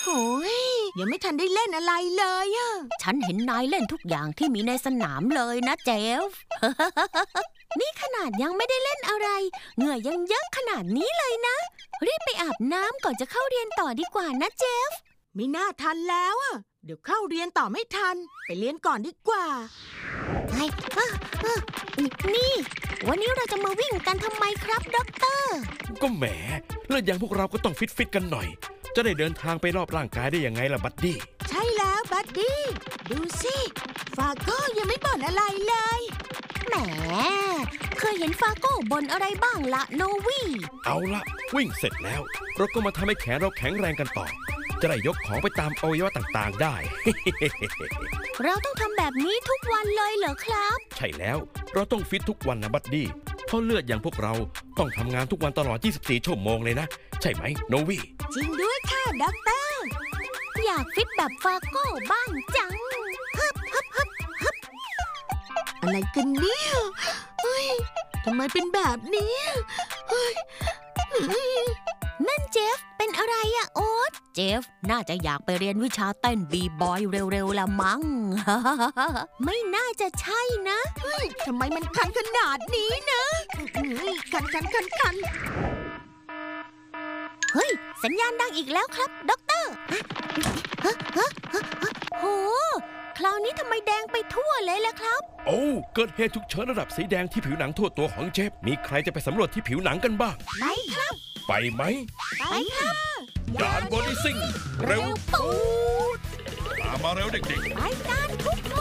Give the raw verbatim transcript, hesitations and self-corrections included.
โอ้ยยังไม่ทันได้เล่นอะไรเลยอะฉันเห็นนายเล่นทุกอย่างที่มีในสนามเลยนะเจฟ นี่ขนาดยังไม่ได้เล่นอะไรเหงื่อยังเยอะขนาดนี้เลยนะรีบไปอาบน้ำก่อนจะเข้าเรียนต่อดีกว่านะเจฟไม่น่าทันแล้วอะเดี๋ยวเข้าเรียนต่อไม่ทันไปเรียนก่อนดีกว่าไอ้นี่วันนี้เราจะมาวิ่งกันทำไมครับด็อกเตอร์ก็แหมเลือดอย่างพวกเราก็ต้องฟิตฟิตกันหน่อยจะได้เดินทางไปรอบร่างกายได้ยังไงล่ะบัดดี้ใช่แล้วบัดดี้ดูสิฟาโก้ยังไม่บ่นอะไรเลยแหมเคยเห็นฟาโก้บ่นอะไรบ้างละโนวี่เอาละวิ่งเสร็จแล้วเราก็มาทำให้แขนเราแข็งแรงกันต่อจะได้ยกของไปตามอวัยวะต่างๆได้เราต้องทำแบบนี้ทุกวันเลยเหรอครับใช่แล้วเราต้องฟิตทุกวันนะบัดดี้เพราะเลือดอย่างพวกเราต้องทำงานทุกวันตลอดยี่สิบสี่ชั่วโมงเลยนะใช่ไหมโนวี่จริงด้วยค่ะด็อกเตอร์อยากฟิตแบบฟาโก้บ้างจังฮึบฮึบฮึบฮึบอะไรกันเนี่ยเฮ้ยทำไมเป็นแบบนี้เฮ้ยนั่นเจฟเป็นอะไรอะโอ๊ตเจฟน่าจะอยากไปเรียนวิชาเต้นบีบอยเร็วๆละมั้ง ไม่น่าจะใช่นะเฮ้ยทำไมมันคันขนาดนี้นะคันคันคันคันเฮ้ยสัญญาณดังอีกแล้วครับด็อกเตอร์โหคราวนี้ทำไมแดงไปทั่วเลยล่ะครับโอ้เกิดเหตุฉุกเฉินระดับสีแดงที่ผิวหนังทั่วตัวของเจฟมีใครจะไปสำรวจที่ผิวหนังกันบ้างไปครับไปไหมไปค่ะการบอดี้ซิ่งเร็วปูดตามมาเร็วเด็กๆไปกันทุกคน